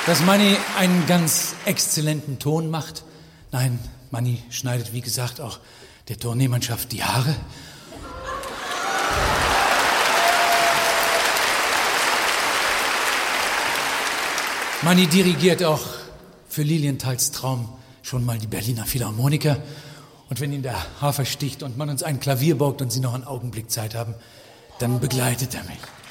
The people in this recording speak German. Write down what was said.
Dass Manni einen ganz exzellenten Ton macht. Nein, Manni schneidet, wie gesagt, auch der Tourneemannschaft die Haare. Manni dirigiert auch für Lilienthals Traum schon mal die Berliner Philharmoniker. Und wenn ihn der Hafer sticht und man uns ein Klavier borgt und Sie noch einen Augenblick Zeit haben, dann begleitet er mich.